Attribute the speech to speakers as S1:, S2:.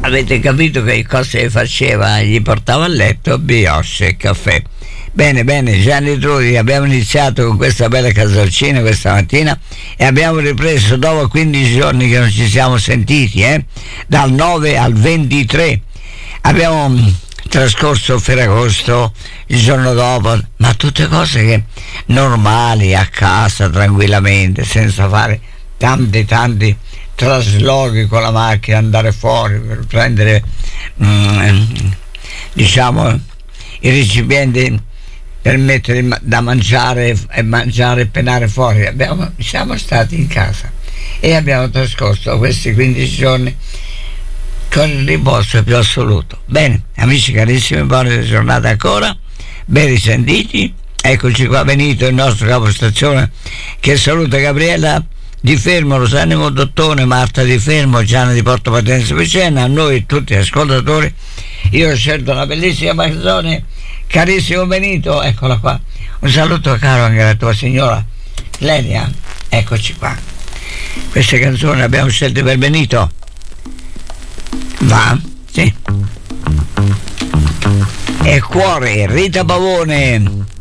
S1: avete capito che cosa gli faceva? Gli portava a letto brioche e caffè. Bene, Gianni Trudi, abbiamo iniziato con questa bella casalcina questa mattina e abbiamo ripreso dopo 15 giorni che non ci siamo sentiti, dal 9 al 23. Abbiamo trascorso Ferragosto, il giorno dopo, ma tutte cose che normali, a casa, tranquillamente, senza fare tanti traslochi con la macchina, andare fuori per prendere diciamo i recipienti per mettere da mangiare e penare fuori. Siamo stati in casa e abbiamo trascorso questi 15 giorni con il riposo più assoluto. Bene, amici carissimi, buona giornata ancora, ben risentiti. Eccoci qua, Benito, il nostro capostazione, che saluta Gabriella di Fermo, Rosanimo Dottone, Marta di Fermo, Gianna di Porto Patenza Vicenna, a noi e tutti gli ascoltatori. Io ho scelto una bellissima canzone, carissimo Benito, eccola qua. Un saluto caro anche alla tua signora Lenia, eccoci qua. Queste canzoni abbiamo scelte per Benito. Va? Sì. E cuore, Rita Pavone.